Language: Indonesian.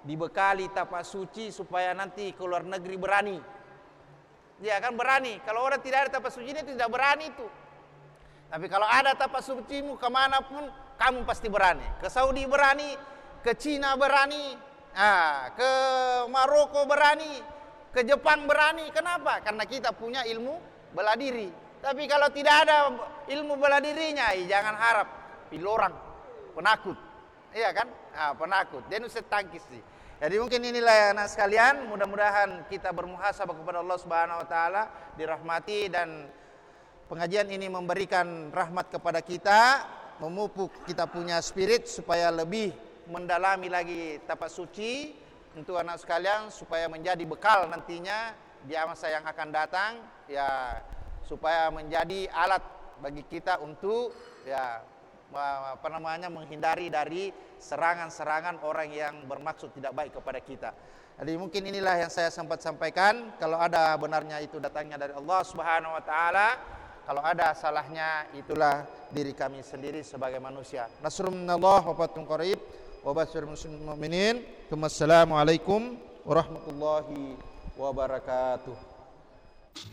dibekali tapak suci supaya nanti ke luar negeri berani. Dia akan berani. Kalau orang tidak ada tapak suci dia tidak berani itu. Tapi kalau ada tapak sucimu kemanapun kamu pasti berani. Ke Saudi berani, ke Cina berani, ke Maroko berani, ke Jepang berani. Kenapa? Karena kita punya ilmu bela diri. Tapi kalau tidak ada ilmu bela dirinya, jangan harap. Pilih orang penakut, iya kan? Penakut. Dia nusa tangkis sih. Jadi mungkin inilah ya anak sekalian. Mudah-mudahan kita bermuhasabah kepada Allah Subhanahu Wa Taala, dirahmati, dan pengajian ini memberikan rahmat kepada kita, memupuk kita punya spirit supaya lebih mendalami lagi tapak suci untuk anak sekalian, supaya menjadi bekal nantinya di masa yang akan datang, ya, supaya menjadi alat bagi kita untuk menghindari dari serangan-serangan orang yang bermaksud tidak baik kepada kita. Jadi mungkin inilah yang saya sempat sampaikan. Kalau ada benarnya itu datangnya dari Allah Subhanahu Wa Taala. Kalau ada salahnya itulah diri kami sendiri sebagai manusia. Nasrun minallah wa fathun qarib wa basyiril mu'minin. Wassalamualaikum warahmatullahi wabarakatuh.